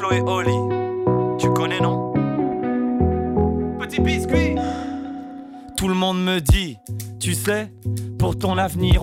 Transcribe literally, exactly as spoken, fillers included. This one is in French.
Chloé Oli. Tu connais, non? Petit biscuit. Tout le monde me dit, tu sais, pour ton avenir